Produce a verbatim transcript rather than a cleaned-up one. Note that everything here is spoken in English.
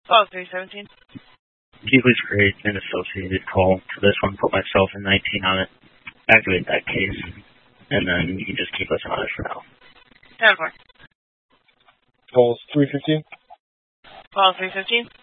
Call three seventeen. Can you please create an associated call to this one, put myself and nineteen on it, activate that case, and then you can just keep us on it for now. ten four. Call three fifteen. Call three fifteen.